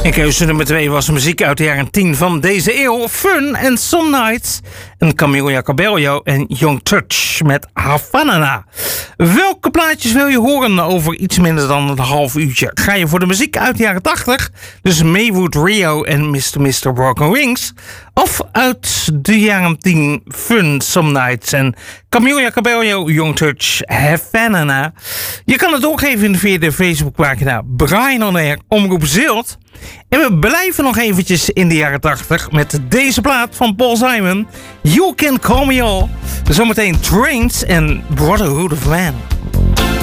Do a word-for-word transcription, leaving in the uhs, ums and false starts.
En keuze nummer twee was muziek uit de jaren tien van deze eeuw. Fun and Some Nights. En Camila Cabello en Young Touch met Havana. Welke plaatjes wil je horen over iets minder dan een half uurtje? Ga je voor de muziek uit de jaren tachtig? Dus Maywood Rio en mister mister Broken Wings. Of uit de jaren tien Fun, Some Nights en Camila Cabello, Young Touch, Havana. Je kan het doorgeven via de Facebookpagina Brian On Air Omroep Zilt. En we blijven nog eventjes in de jaren tachtig met deze plaat van Paul Simon. You Can Call Me All. Zometeen Trains en Brotherhood of Man.